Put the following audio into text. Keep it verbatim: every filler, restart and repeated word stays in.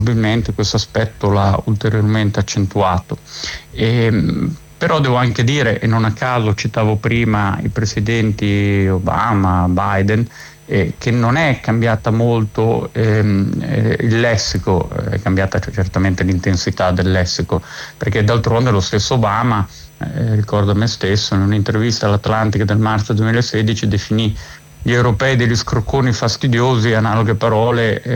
probabilmente questo aspetto l'ha ulteriormente accentuato. E, però devo anche dire, e non a caso citavo prima i presidenti Obama, Biden, eh, che non è cambiata molto ehm, eh, il lessico, è cambiata certamente l'intensità del lessico, perché d'altronde lo stesso Obama, eh, ricordo a me stesso, in un'intervista all'Atlantic del marzo duemilasedici definì gli europei degli scrocconi fastidiosi, analoghe parole